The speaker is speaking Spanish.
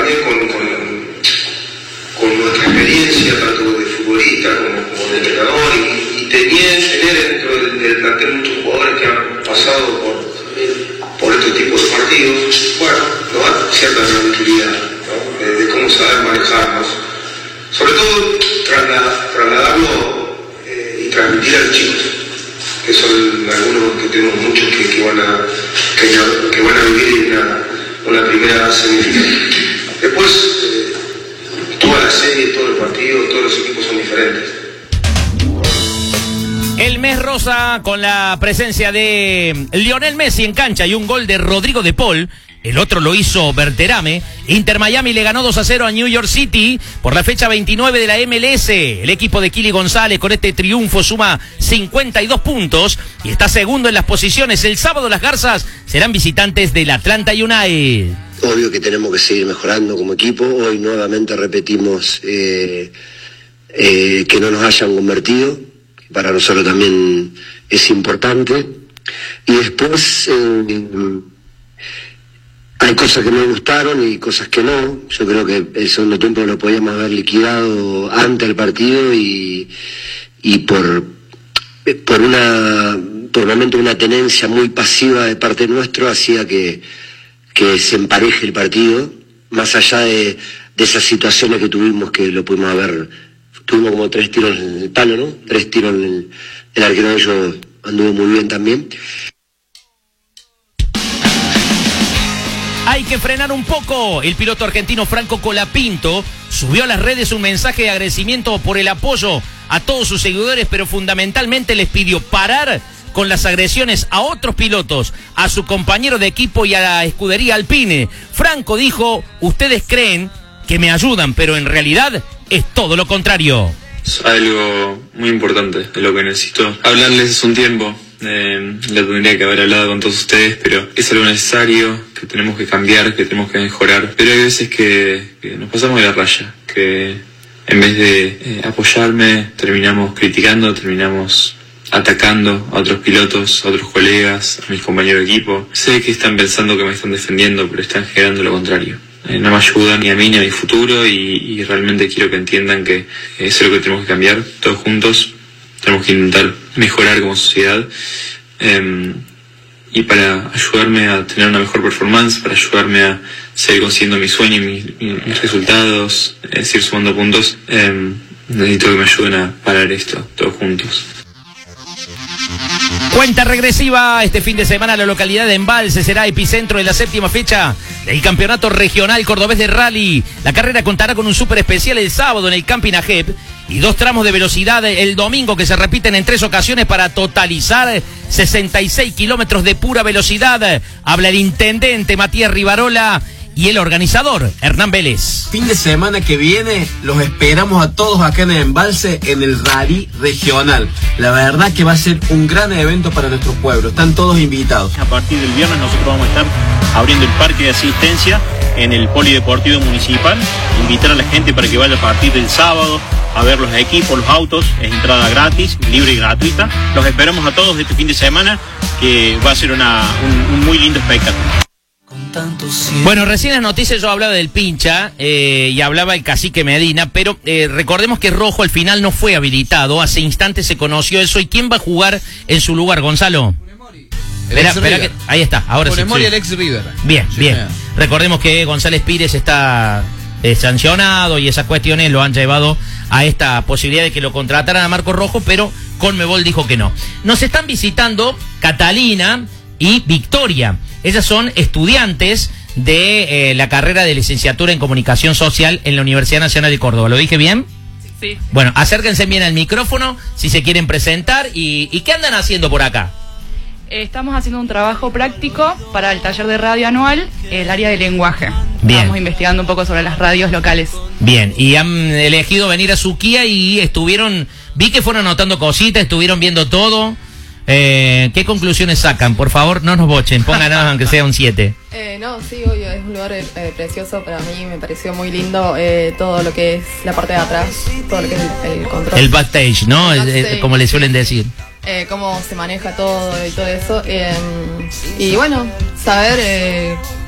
también con nuestra experiencia, tanto de futbolista como de entrenador, y tener dentro del plantel muchos jugadores que han pasado por este tipo de partidos, bueno, nos da cierta tranquilidad, ¿no? De cómo saber manejarnos, sobre todo trasladarlo y transmitir a los chicos, que son algunos que tenemos muchos que van a vivir una primera semifinal. Después, toda la serie, todo el partido, todos los equipos son diferentes. El mes rosa con la presencia de Lionel Messi en cancha y un gol de Rodrigo de Paul. El otro lo hizo Berterame. Inter Miami le ganó 2-0 a New York City por la fecha 29 de la MLS. El equipo de Kili González con este triunfo suma 52 puntos y está segundo en las posiciones. El sábado las Garzas serán visitantes del Atlanta United. Obvio que tenemos que seguir mejorando como equipo. Hoy nuevamente repetimos que no nos hayan convertido. Para nosotros también es importante. Y después hay cosas que me gustaron y cosas que no. Yo creo que el segundo tiempo lo podíamos haber liquidado antes del partido y por momento una tenencia muy pasiva de parte nuestra hacía que se empareje el partido, más allá de esas situaciones que tuvimos, que lo pudimos haber. Tuvimos como 3 tiros en el palo, ¿no? 3 tiros en el arquero de ellos anduvo muy bien también. Hay que frenar un poco. El piloto argentino Franco Colapinto subió a las redes un mensaje de agradecimiento por el apoyo a todos sus seguidores, pero fundamentalmente les pidió parar con las agresiones a otros pilotos, a su compañero de equipo y a la escudería Alpine. Franco dijo: ustedes creen que me ayudan, pero en realidad es todo lo contrario. Es algo muy importante, de lo que necesito hablarles hace un tiempo. Lo tendría que haber hablado con todos ustedes, pero es algo necesario, que tenemos que cambiar, que tenemos que mejorar. Pero hay veces que nos pasamos de la raya, que en vez de apoyarme, terminamos criticando, terminamos atacando a otros pilotos, a otros colegas, a mis compañeros de equipo. Sé que están pensando que me están defendiendo, pero están generando lo contrario. No me ayudan ni a mí ni a mi futuro y realmente quiero que entiendan que eso es lo que tenemos que cambiar todos juntos. Tenemos que intentar mejorar como sociedad y para ayudarme a tener una mejor performance, para ayudarme a seguir consiguiendo mis sueños y mis resultados, seguir sumando puntos, necesito que me ayuden a parar esto todos juntos. Cuenta regresiva este fin de semana. La localidad de Embalse será epicentro de la 7ª fecha del Campeonato Regional Cordobés de Rally. La carrera contará con un súper especial el sábado en el Camping Ajep y 2 tramos de velocidad el domingo que se repiten en 3 ocasiones para totalizar 66 kilómetros de pura velocidad. Habla el intendente Matías Rivarola y el organizador, Hernán Vélez. Fin de semana que viene los esperamos a todos acá en el Embalse en el Rally Regional. La verdad que va a ser un gran evento para nuestro pueblo. Están todos invitados. A partir del viernes nosotros vamos a estar abriendo el parque de asistencia en el Polideportivo Municipal. Invitar a la gente para que vaya a partir del sábado a ver los equipos, los autos. Es entrada gratis, libre y gratuita. Los esperamos a todos este fin de semana, que va a ser un muy lindo espectáculo. Bueno, recién en las noticias yo hablaba del Pincha y hablaba el Cacique Medina, pero recordemos que Rojo al final no fue habilitado. Hace instantes se conoció eso. ¿Y quién va a jugar en su lugar, Gonzalo? Espera que, ahí está, ahora sí. el ex River. Bien, sí, bien. Recordemos que González Pires está sancionado y esas cuestiones lo han llevado a esta posibilidad de que lo contrataran a Marco Rojo, pero Conmebol dijo que no. Nos están visitando Catalina y Victoria. Ellas son estudiantes de la carrera de licenciatura en Comunicación Social en la Universidad Nacional de Córdoba. ¿Lo dije bien? Sí. Bueno, acérquense bien al micrófono si se quieren presentar. ¿Y qué andan haciendo por acá? Estamos haciendo un trabajo práctico para el taller de radio anual, el área de lenguaje. Bien. Estamos investigando un poco sobre las radios locales. Bien, y han elegido venir a Suquía y vi que fueron anotando cositas, estuvieron viendo todo. ¿Qué conclusiones sacan? Por favor, no nos bochen, pónganos aunque sea un 7. No, sí, obvio, es un lugar precioso para mí, me pareció muy lindo todo lo que es la parte de atrás, todo lo que es el control. El backstage, ¿no? Como le suelen decir. Cómo se maneja todo y todo eso. Y bueno, saber